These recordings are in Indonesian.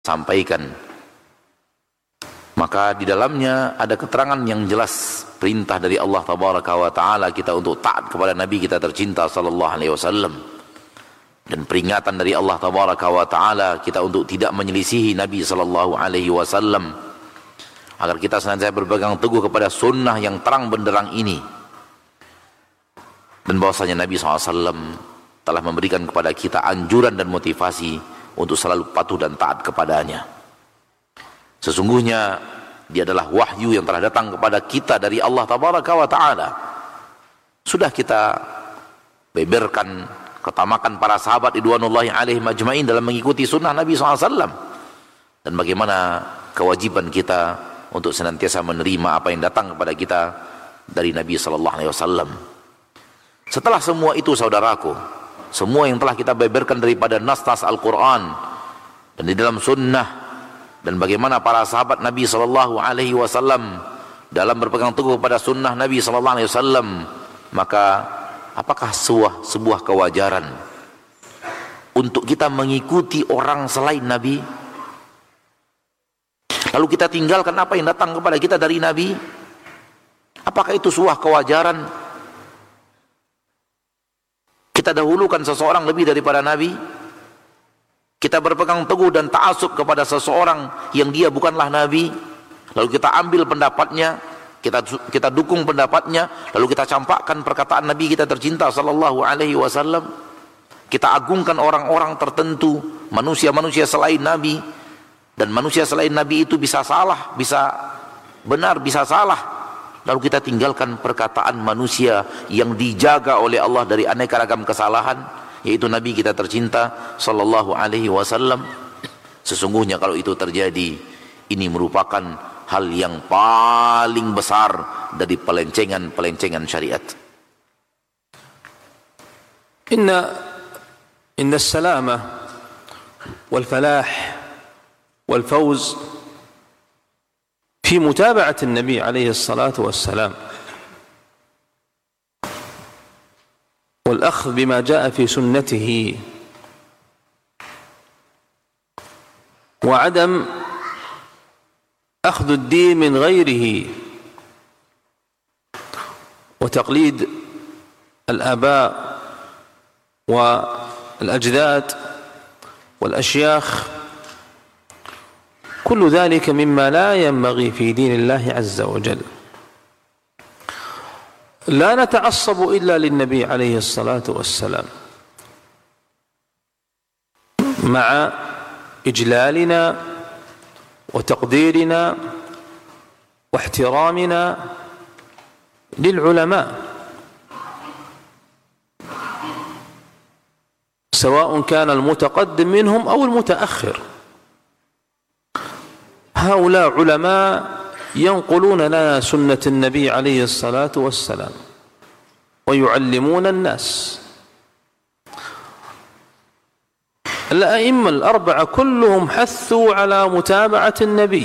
sampaikan. Maka di dalamnya ada keterangan yang jelas, perintah dari Allah Tabaraka wa Ta'ala kita untuk taat kepada Nabi kita tercinta sallallahu alaihi wasallam, dan peringatan dari Allah Tabaraka wa Ta'ala kita untuk tidak menyelisihi Nabi sallallahu alaihi wasallam, agar kita senantiasa berpegang teguh kepada sunnah yang terang benderang ini, dan bahwasanya Nabi SAW telah memberikan kepada kita anjuran dan motivasi untuk selalu patuh dan taat kepadanya. Sesungguhnya dia adalah wahyu yang telah datang kepada kita dari Allah Tabaraka wa Ta'ala. Sudah kita beberkan ketamakan para sahabat ridwanullahi alaihim ajmain dalam mengikuti sunnah Nabi SAW, dan bagaimana kewajiban kita untuk senantiasa menerima apa yang datang kepada kita dari Nabi SAW. Setelah semua itu, saudaraku, semua yang telah kita beberkan daripada nas-nas Al-Quran dan di dalam sunnah, dan bagaimana para sahabat Nabi SAW dalam berpegang teguh pada sunnah Nabi SAW, maka apakah sebuah kewajaran untuk kita mengikuti orang selain Nabi? Lalu kita tinggalkan apa yang datang kepada kita dari Nabi? Apakah itu sebuah kewajaran? Kita dahulukan seseorang lebih daripada Nabi? Kita berpegang teguh dan ta'assub kepada seseorang yang dia bukanlah Nabi, lalu kita ambil pendapatnya, kita dukung pendapatnya, lalu kita campakkan perkataan Nabi kita tercinta sallallahu alaihi wasallam. Kita agungkan orang-orang tertentu, manusia-manusia selain Nabi, dan manusia selain Nabi itu bisa salah, bisa benar, bisa salah. Lalu kita tinggalkan perkataan manusia yang dijaga oleh Allah dari aneka ragam kesalahan, yaitu Nabi kita tercinta sallallahu alaihi wasallam. Sesungguhnya kalau itu terjadi, ini merupakan hal yang paling besar dari pelencengan syariat. Inna as-salamah wal falah والفوز في متابعة النبي عليه الصلاة والسلام والأخذ بما جاء في سنته وعدم أخذ الدين من غيره وتقليد الآباء والأجداد والأشياخ، كل ذلك مما لا ينبغي في دين الله عز وجل. لا نتعصب إلا للنبي عليه الصلاة والسلام، مع إجلالنا وتقديرنا واحترامنا للعلماء، سواء كان المتقدم منهم أو المتأخر. هؤلاء علماء ينقلون لنا سنة النبي عليه الصلاة والسلام ويعلمون الناس. الأئمة الأربعة كلهم حثوا على متابعة النبي،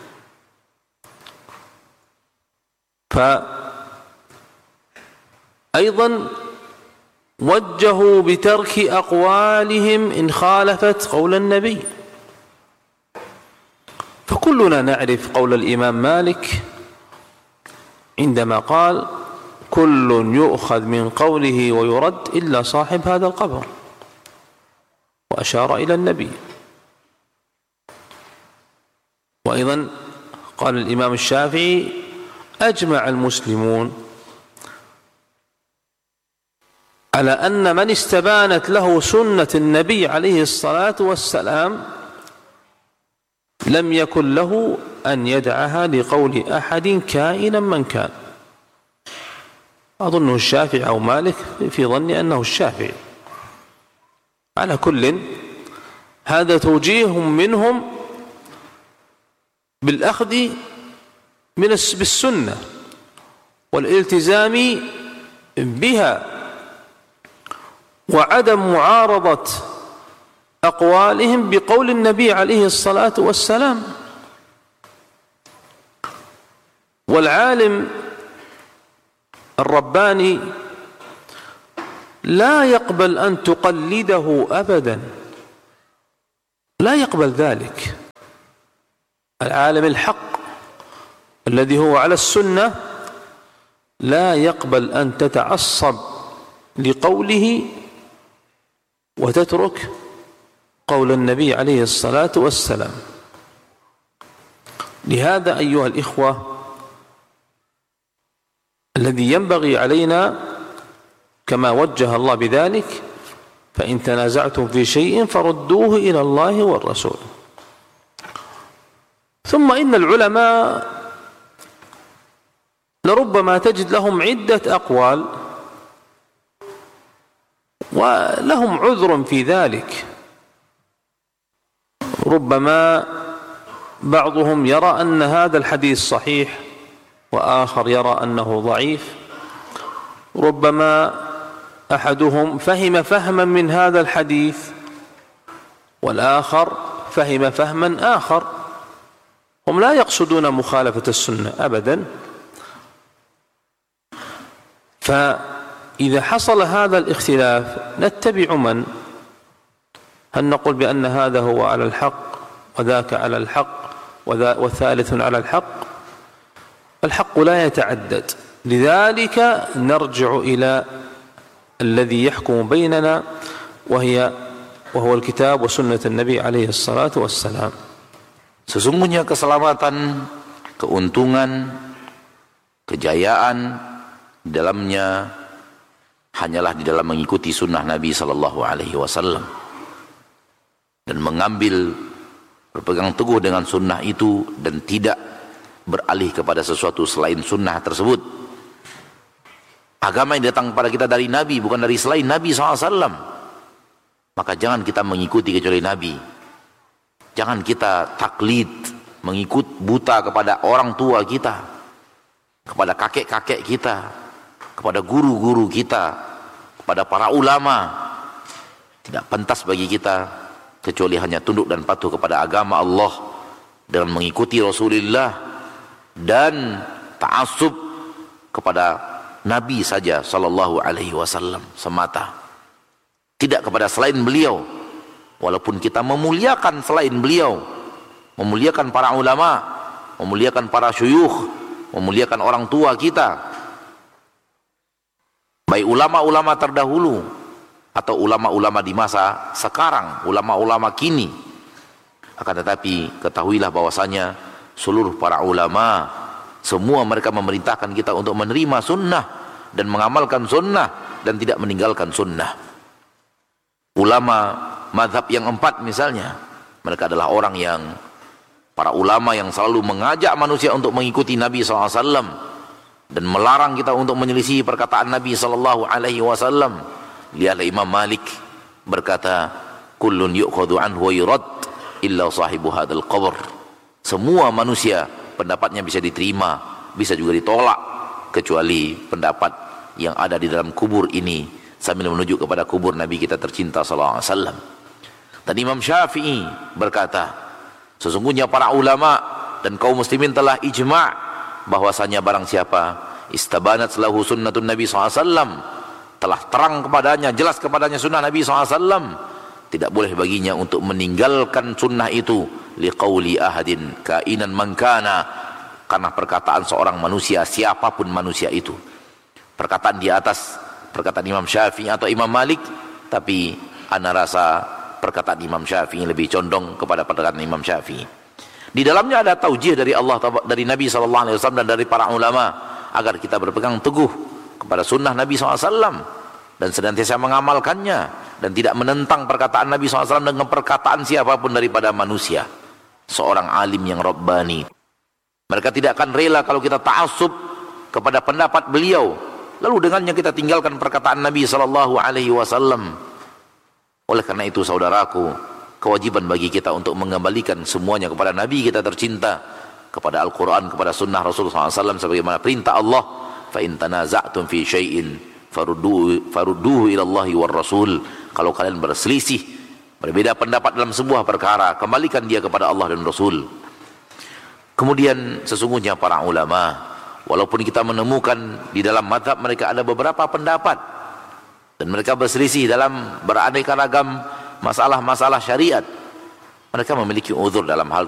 فأيضا وجهوا بترك أقوالهم إن خالفت قول النبي. فكلنا نعرف قول الإمام مالك عندما قال: كل يؤخذ من قوله ويرد إلا صاحب هذا القبر، وأشار إلى النبي. وأيضا قال الإمام الشافعي: أجمع المسلمون على أن من استبانت له سنة النبي عليه الصلاة والسلام لم يكن له أن يدعها لقول أحد كائنا من كان. أظنه الشافعي أو مالك، في ظني أنه الشافعي. على كل، هذا توجيه منهم بالأخذ بالسنة والالتزام بها، وعدم معارضة أقوالهم بقول النبي عليه الصلاة والسلام. والعالم الرباني لا يقبل أن تقلده أبدا، لا يقبل ذلك. العالم الحق الذي هو على السنة لا يقبل أن تتعصب لقوله وتترك قول النبي عليه الصلاة والسلام. لهذا أيها الإخوة الذي ينبغي علينا كما وجه الله بذلك فإن تنازعتم في شيء فردوه إلى الله والرسول. ثم إن العلماء لربما تجد لهم عدة أقوال ولهم عذر في ذلك. ربما بعضهم يرى أن هذا الحديث صحيح وآخر يرى أنه ضعيف. ربما أحدهم فهم فهما من هذا الحديث والآخر فهم فهما آخر. هم لا يقصدون مخالفة السنة أبدا. فإذا حصل هذا الاختلاف نتبع من؟ هل نقول بأن هذا هو على الحق وذاك على الحق والثالث على الحق؟ الحق لا يتعدد. لذلك نرجع إلى الذي يحكم بيننا وهو الkitab wa sunnah Nabi alaihi salatu wassalam. Sesungguhnya keselamatan, keuntungan, kejayaan di dalamnya hanyalah di dalam mengikuti sunnah Nabi sallallahu alaihi wasallam dan berpegang teguh dengan sunnah itu dan tidak beralih kepada sesuatu selain sunnah tersebut. Agama yang datang kepada kita dari Nabi, bukan dari selain Nabi SAW. Maka jangan kita mengikuti kecuali Nabi. Jangan kita taklid, mengikut buta kepada orang tua kita, kepada kakek-kakek kita, kepada guru-guru kita, kepada para ulama. Tidak pantas bagi kita kecuali hanya tunduk dan patuh kepada agama Allah dengan mengikuti Rasulullah dan ta'assub kepada Nabi saja sallallahu alaihi wasallam semata, tidak kepada selain beliau. Walaupun kita memuliakan selain beliau, memuliakan para ulama, memuliakan para syuyukh, memuliakan orang tua kita, baik ulama-ulama terdahulu atau ulama-ulama di masa sekarang, ulama-ulama kini. Akan tetapi ketahuilah bahwasanya seluruh para ulama, semua mereka memerintahkan kita untuk menerima sunnah dan mengamalkan sunnah dan tidak meninggalkan sunnah. Ulama mazhab yang 4 misalnya, mereka adalah para ulama yang selalu mengajak manusia untuk mengikuti Nabi SAW dan melarang kita untuk menyelisih perkataan Nabi SAW. Lihatlah Imam Malik berkata, kullun yu'khadhu anhu wa yurad illa sahibu hadzal qabr. Semua manusia pendapatnya bisa diterima, bisa juga ditolak, kecuali pendapat yang ada di dalam kubur ini, sambil menuju kepada kubur Nabi kita tercinta sallallahu alaihi wasallam. Dan Imam Syafi'i berkata, sesungguhnya para ulama dan kaum muslimin telah ijma' bahwasanya barang siapa istabanat lahu sunnatun Nabi sallallahu alaihi wasallam, telah terang kepadanya, jelas kepadanya sunnah Nabi sallallahu alaihi wasallam, tidak boleh baginya untuk meninggalkan sunnah itu liqauli ahadin kainan mankana, karena perkataan seorang manusia, siapapun manusia itu. Perkataan di atas perkataan Imam Syafi'i atau Imam Malik, tapi ana rasa perkataan Imam Syafi'i lebih condong kepada perkataan Imam Syafi'i. Di dalamnya ada taujih dari Allah, dari Nabi SAW dan dari para ulama agar kita berpegang teguh kepada sunnah Nabi SAW dan senantiasa mengamalkannya dan tidak menentang perkataan Nabi SAW dengan perkataan siapapun daripada manusia. Seorang alim yang rabbani, mereka tidak akan rela kalau kita ta'assub kepada pendapat beliau, lalu dengannya kita tinggalkan perkataan Nabi SAW. Oleh karena itu saudaraku, kewajiban bagi kita untuk mengembalikan semuanya kepada Nabi kita tercinta, kepada Al-Quran, kepada sunnah Rasulullah SAW, sebagaimana perintah Allah, fa in tanaza'tum fi syai'in farudduhu ilallahi war rasul. Kalau kalian berselisih, berbeda pendapat dalam sebuah perkara, kembalikan dia kepada Allah dan Rasul. Kemudian sesungguhnya para ulama, walaupun kita menemukan di dalam mazhab mereka ada beberapa pendapat dan mereka berselisih dalam beraneka ragam masalah-masalah syariat, mereka memiliki uzur dalam hal